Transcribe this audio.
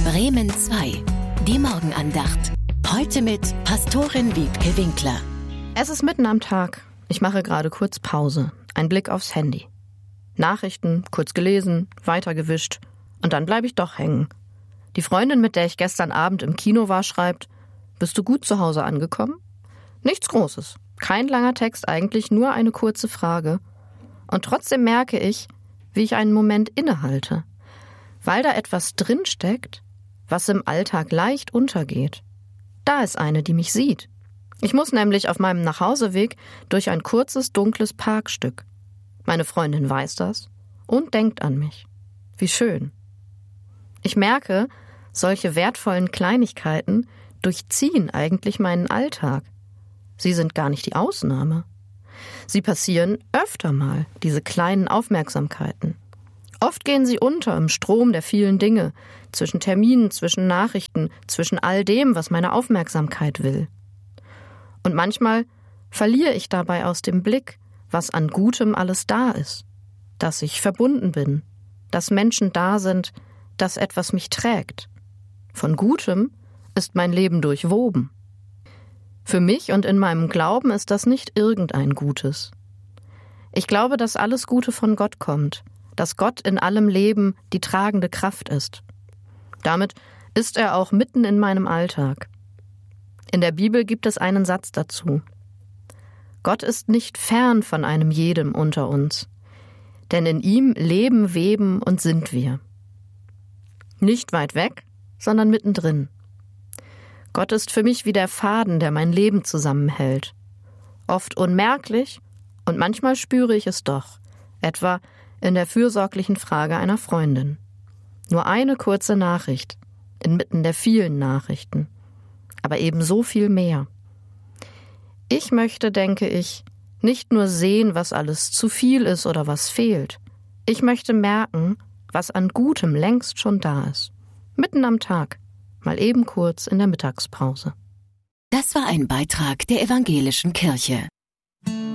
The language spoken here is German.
Bremen 2, die Morgenandacht. Heute mit Pastorin Wiebke Winkler. Es ist mitten am Tag. Ich mache gerade kurz Pause. Ein Blick aufs Handy. Nachrichten, kurz gelesen, weitergewischt. Und dann bleibe ich doch hängen. Die Freundin, mit der ich gestern Abend im Kino war, schreibt: Bist du gut zu Hause angekommen? Nichts Großes. Kein langer Text, eigentlich nur eine kurze Frage. Und trotzdem merke ich, wie ich einen Moment innehalte. Weil da etwas drinsteckt, was im Alltag leicht untergeht. Da ist eine, die mich sieht. Ich muss nämlich auf meinem Nachhauseweg durch ein kurzes, dunkles Parkstück. Meine Freundin weiß das und denkt an mich. Wie schön. Ich merke, solche wertvollen Kleinigkeiten durchziehen eigentlich meinen Alltag. Sie sind gar nicht die Ausnahme. Sie passieren öfter mal, diese kleinen Aufmerksamkeiten. Oft gehen sie unter im Strom der vielen Dinge, zwischen Terminen, zwischen Nachrichten, zwischen all dem, was meine Aufmerksamkeit will. Und manchmal verliere ich dabei aus dem Blick, was an Gutem alles da ist, dass ich verbunden bin, dass Menschen da sind, dass etwas mich trägt. Von Gutem ist mein Leben durchwoben. Für mich und in meinem Glauben ist das nicht irgendein Gutes. Ich glaube, dass alles Gute von Gott kommt, dass Gott in allem Leben die tragende Kraft ist. Damit ist er auch mitten in meinem Alltag. In der Bibel gibt es einen Satz dazu. Gott ist nicht fern von einem jedem unter uns, denn in ihm leben, weben und sind wir. Nicht weit weg, sondern mittendrin. Gott ist für mich wie der Faden, der mein Leben zusammenhält. Oft unmerklich und manchmal spüre ich es doch, etwa in der fürsorglichen Frage einer Freundin. Nur eine kurze Nachricht, inmitten der vielen Nachrichten, aber eben so viel mehr. Ich möchte, denke ich, nicht nur sehen, was alles zu viel ist oder was fehlt. Ich möchte merken, was an Gutem längst schon da ist. Mitten am Tag, mal eben kurz in der Mittagspause. Das war ein Beitrag der Evangelischen Kirche.